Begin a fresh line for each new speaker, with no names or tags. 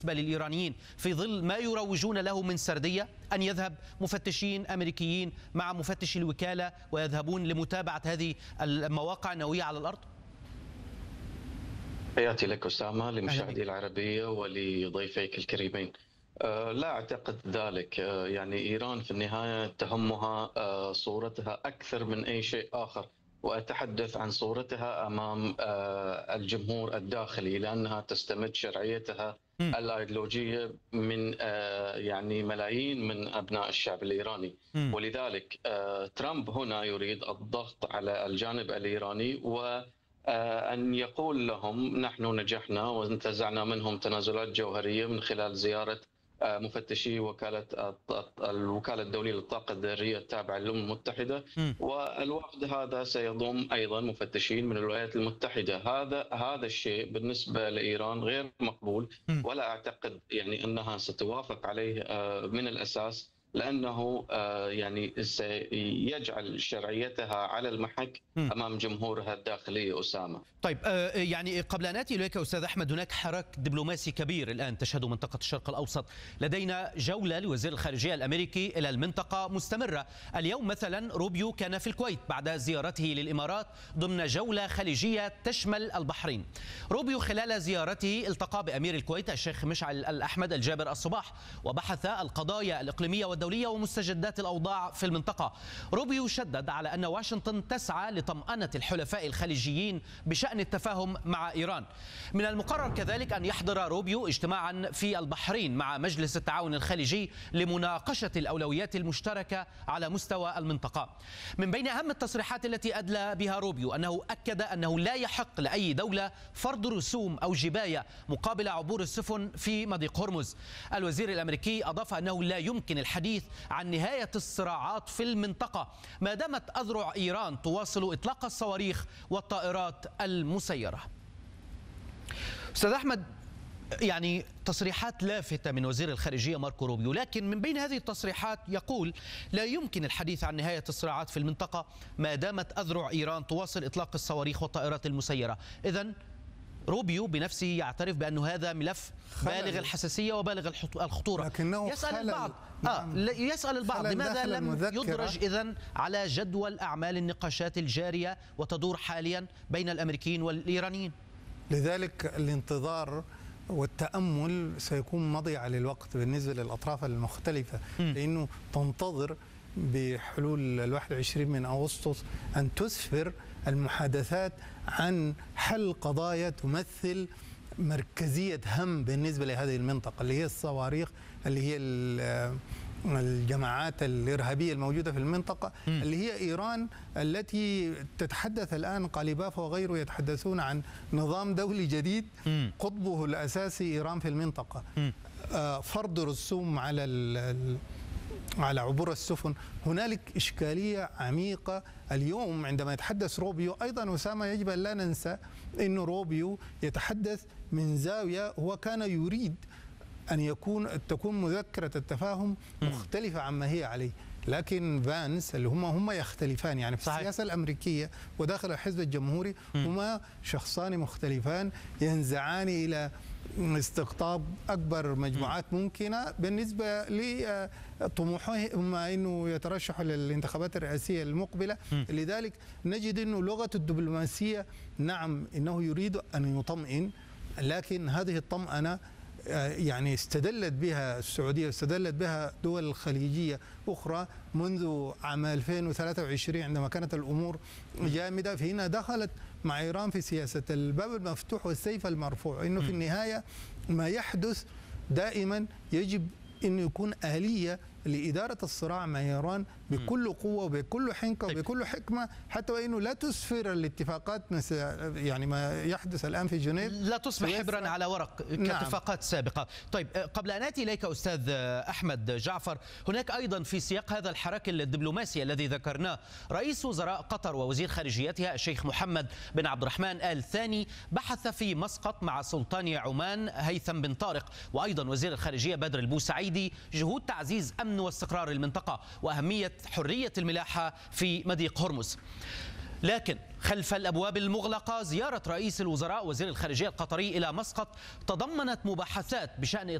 بالنسبة للإيرانيين في ظل ما يروجون له من سردية، أن يذهب مفتشين أمريكيين مع مفتشي الوكالة ويذهبون لمتابعة هذه المواقع النووية على الأرض؟
تحياتي لك أسامة، لمشاهدي العربية ولضيفيك الكريمين. لا أعتقد ذلك. يعني إيران في النهاية تهمها صورتها أكثر من أي شيء آخر، وأتحدث عن صورتها أمام الجمهور الداخلي، لأنها تستمد شرعيتها الأيديولوجية من يعني ملايين من أبناء الشعب الإيراني. ولذلك ترامب هنا يريد الضغط على الجانب الإيراني أن يقول لهم نحن نجحنا وانتزعنا منهم تنازلات جوهرية من خلال زيارة مفتشي الوكالة الدولية للطاقة الذرية التابعة للأمم المتحدة، والوفد هذا سيضم أيضا مفتشين من الولايات المتحدة. هذا الشيء بالنسبة لإيران غير مقبول، ولا أعتقد يعني أنها ستوافق عليه من الأساس، لأنه يعني سيجعل شرعيتها على المحك أمام جمهورها الداخلي. أسامة،
طيب، يعني قبل أن آتي إليك أستاذ أحمد، هناك حراك دبلوماسي كبير الآن تشهد منطقة الشرق الأوسط. لدينا جولة لوزير الخارجية الأمريكي إلى المنطقة مستمرة. اليوم مثلا روبيو كان في الكويت بعد زيارته للإمارات ضمن جولة خليجية تشمل البحرين. روبيو خلال زيارته التقى بأمير الكويت الشيخ مشعل الأحمد الجابر الصباح، وبحث القضايا الإقليمية والدولية ومستجدات الأوضاع في المنطقة. روبيو شدد على أن واشنطن تسعى لطمأنة الحلفاء الخليجيين بشأن التفاهم مع إيران. من المقرر كذلك أن يحضر روبيو اجتماعا في البحرين مع مجلس التعاون الخليجي لمناقشة الأولويات المشتركة على مستوى المنطقة. من بين أهم التصريحات التي أدلى بها روبيو أنه أكد أنه لا يحق لأي دولة فرض رسوم أو جباية مقابل عبور السفن في مضيق هرمز. الوزير الأمريكي أضاف أنه لا يمكن الحديث عن نهاية الصراعات في المنطقة ما دامت أذرع إيران تواصل إطلاق الصواريخ والطائرات المسيرة. أستاذ أحمد، يعني تصريحات لافتة من وزير الخارجية ماركو روبيو، لكن من بين هذه التصريحات يقول لا يمكن الحديث عن نهاية الصراعات في المنطقة ما دامت أذرع إيران تواصل إطلاق الصواريخ والطائرات المسيرة. إذن روبيو بنفسه يعترف بأنه هذا ملف بالغ الحساسية وبالغ الخطورة.
لكنه
يسأل البعض لماذا لم يدرج إذن على جدول أعمال النقاشات الجارية وتدور حاليا بين الأمريكيين والإيرانيين؟
لذلك الانتظار والتأمل سيكون مضيعة للوقت بالنسبة للأطراف المختلفة، لأنه تنتظر بحلول 21 من أغسطس أن تسفر المحادثات عن حل قضايا تمثل مركزية هم بالنسبة لهذه المنطقة، اللي هي الصواريخ، اللي هي الجماعات الإرهابية الموجودة في المنطقة، اللي هي إيران التي تتحدث الآن قليباف وغيره يتحدثون عن نظام دولي جديد قطبه الأساسي إيران في المنطقة. فرض رسوم على عبور السفن. هنالك إشكالية عميقة اليوم عندما يتحدث روبيو. أيضا أسامة، يجب أن لا ننسى أن روبيو يتحدث من زاوية هو كان يريد أن تكون مذكرة التفاهم مختلفة عما هي عليه، لكن فانس اللي هم يختلفان يعني في السياسة الأمريكية وداخل الحزب الجمهوري هما شخصان مختلفان ينزعان إلى استقطاب أكبر مجموعات ممكنة بالنسبة لطموحهم أنه يترشحوا للانتخابات الرئاسية المقبلة. لذلك نجد أنه لغة الدبلوماسية نعم إنه يريد أن يطمئن، لكن هذه الطمأنة يعني استدلت بها السعودية واستدلت بها دول الخليجية أخرى منذ عام 2023 عندما كانت الأمور جامدة. فهنا دخلت مع إيران في سياسة الباب المفتوح والسيف المرفوع، إنه في النهاية ما يحدث دائما يجب أن يكون آلية لإدارة الصراع مع إيران بكل قوة وبكل حنكة وبكل حكمة، حتى وإنه لا تسفر الاتفاقات يعني ما يحدث الآن في جنيف
لا تصبح حبرا على ورق كاتفاقات سابقة. طيب، قبل أن آتي إليك أستاذ أحمد جعفر، هناك أيضا في سياق هذا الحراك الدبلوماسي الذي ذكرناه رئيس وزراء قطر ووزير خارجيتها الشيخ محمد بن عبد الرحمن آل ثاني بحث في مسقط مع سلطان عمان هيثم بن طارق، وأيضا وزير الخارجية بدر البوسعيدي، جهود تعزيز أمن واستقرار المنطقة وأهمية حرية الملاحة في مضيق هرمز. لكن خلف الأبواب المغلقة زيارة رئيس الوزراء وزير الخارجية القطري إلى مسقط تضمنت مباحثات بشأن